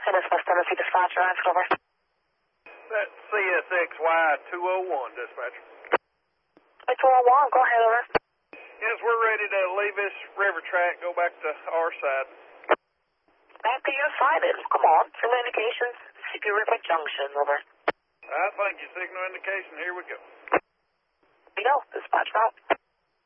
NSS Tennessee Dispatcher, answer over. That's CSXY 201, dispatcher. 201, go ahead, over. Yes, we're ready to leave this river track, go back to our side. Back to your side, then. Come on, signal indications, CP River Junction, over. Thank you. Signal indication, here we go. We go, dispatch route.